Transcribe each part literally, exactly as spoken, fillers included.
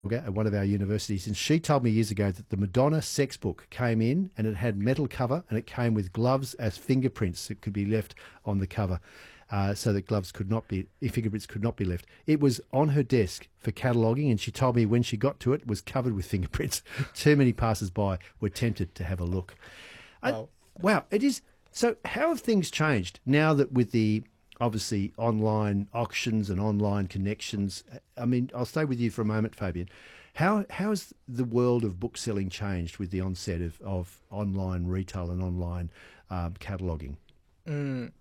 at one of our universities, and she told me years ago that the Madonna sex book came in and it had metal cover and it came with gloves as fingerprints that could be left on the cover, uh, so that gloves could not be, fingerprints could not be left. It was on her desk for cataloguing, and she told me when she got to it, it was covered with fingerprints. Too many passers-by were tempted to have a look. Wow. I, wow, it is. So how have things changed now that with the obviously online auctions and online connections? I mean, I'll stay with you for a moment, Fabian. How how has the world of book selling changed with the onset of, of online retail and online um, cataloguing? Mm.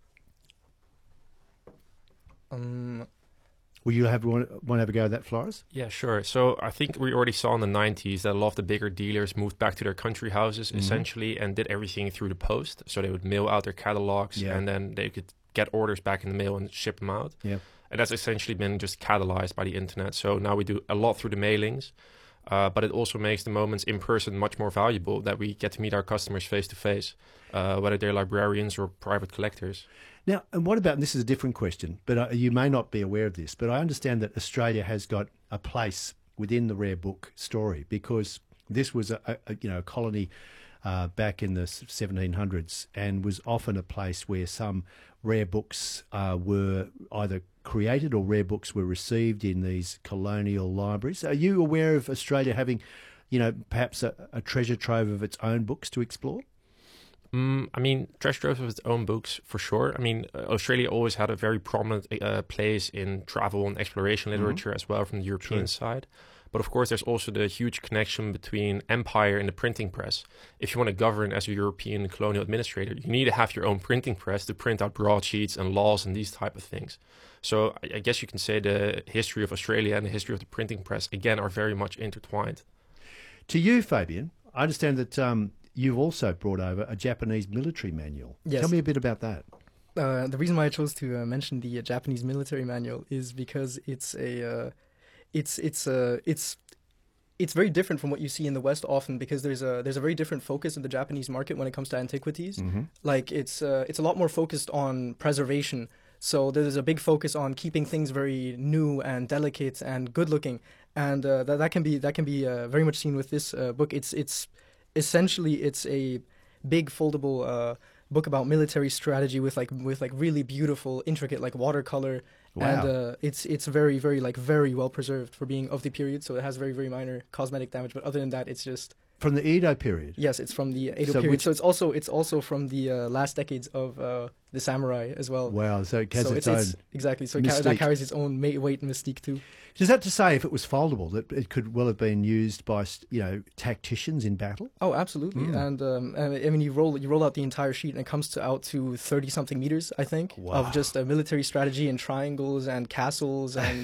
Um, Will you have want, want to have a go at that, Flores? Yeah, sure. So I think we already saw in the nineties that a lot of the bigger dealers moved back to their country houses, mm-hmm. essentially, and did everything through the post. So they would mail out their catalogs, yeah. and then they could get orders back in the mail and ship them out. Yeah. And that's essentially been just catalyzed by the internet. So now we do a lot through the mailings, uh, but it also makes the moments in person much more valuable, that we get to meet our customers face to face, uh, whether they're librarians or private collectors. Now, and what about, and this is a different question, but uh, you may not be aware of this, but I understand that Australia has got a place within the rare book story, because this was a, a you know a colony uh, back in the seventeen hundreds, and was often a place where some rare books uh, were either created or rare books were received in these colonial libraries. Are you aware of Australia having, you know, perhaps a, a treasure trove of its own books to explore? Mm, I mean, treasure trove of its own books, for sure. I mean, uh, Australia always had a very prominent uh, place in travel and exploration literature, mm-hmm. as well, from the European True. side. But of course, there's also the huge connection between empire and the printing press. If you want to govern as a European colonial administrator, you need to have your own printing press to print out broadsheets and laws and these type of things. So I, I guess you can say the history of Australia and the history of the printing press, again, are very much intertwined. To you, Fabian, I understand that um, you've also brought over a Japanese military manual. Yes. Tell me a bit about that. Uh, the reason why I chose to uh, mention the uh, Japanese military manual is because it's a... Uh, It's it's uh it's it's very different from what you see in the West often, because there's a there's a very different focus in the Japanese market when it comes to antiquities. Mm-hmm. Like it's uh, it's a lot more focused on preservation. So there's a big focus on keeping things very new and delicate and good looking, and uh, that that can be that can be uh, very much seen with this uh, book. It's it's essentially it's a big foldable uh, book about military strategy with like with like really beautiful, intricate like watercolor. Wow. And uh, it's it's very very like very well preserved for being of the period, so it has very very minor cosmetic damage. But other than that, it's just from the Edo period. Yes, it's from the Edo so period. which... So it's also it's also from the uh, last decades of uh, the samurai as well. Wow, so it has so its, it's, own it's, exactly. So it mystique. ca- that carries its own weight and mystique too. Is that to say, if it was foldable, that it could well have been used by, you know, tacticians in battle? Oh, absolutely. Mm. And um, I mean, you roll you roll out the entire sheet, and it comes to out to thirty something meters, I think, wow. of just uh, military strategy and triangles and castles and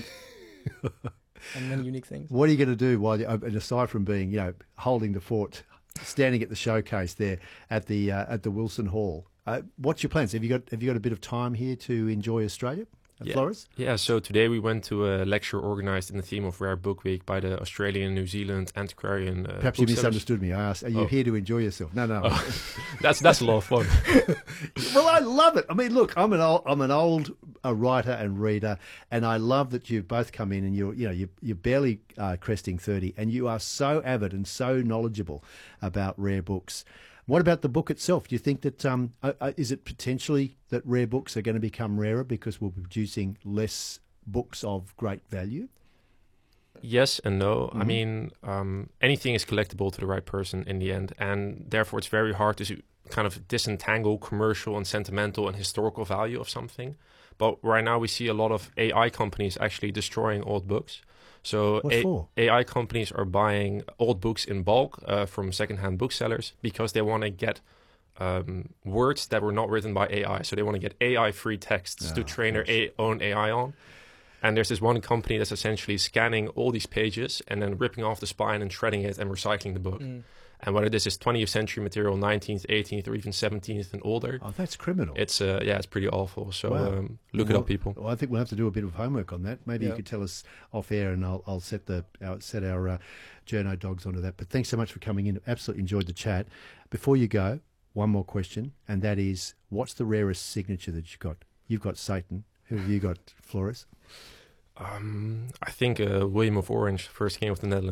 and many unique things. What are you going to do while you, and aside from being, you know, holding the fort, standing at the showcase there at the uh, at the Wilson Hall? Uh, what's your plans? Have you got have you got a bit of time here to enjoy Australia? Yeah. Flores? Yeah, so today we went to a lecture organized in the theme of Rare Book Week by the Australian New Zealand Antiquarian. Uh, Perhaps you misunderstood me. I asked, are you oh. here to enjoy yourself? No, no. Oh. that's that's a lot of fun. Well, I love it. I mean, look, I'm an old, I'm an old uh, writer and reader, and I love that you've both come in, and you're, you know, you're, you're barely uh, cresting thirty, and you are so avid and so knowledgeable about rare books. What about the book itself? Do you think that, um, uh, is it potentially that rare books are going to become rarer because we'll be producing less books of great value? Yes and no. Mm-hmm. I mean, um, anything is collectible to the right person in the end, and therefore it's very hard to kind of disentangle commercial and sentimental and historical value of something. But right now we see a lot of A I companies actually destroying old books. So What A- for? A I companies are buying old books in bulk uh, from secondhand booksellers because they want to get um, words that were not written by A I. So they want to get A I-free texts Oh, to train their gosh. a- own A I on. And there's this one company that's essentially scanning all these pages and then ripping off the spine and shredding it and recycling the book. Mm. And whether this is twentieth century material, nineteenth, eighteenth, or even seventeenth and older, Oh, that's criminal. it's uh, yeah, it's pretty awful. So Wow. um, look well, it up, people. Well, I think we'll have to do a bit of homework on that. Maybe Yeah. you could tell us off air, and I'll, I'll set the our, set our uh, journo dogs onto that. But thanks so much for coming in. Absolutely enjoyed the chat. Before you go, one more question, and that is, what's the rarest signature that you've got? You've got Satan. Who have you got, Flores? Um, I think uh, William of Orange, first king of the Netherlands.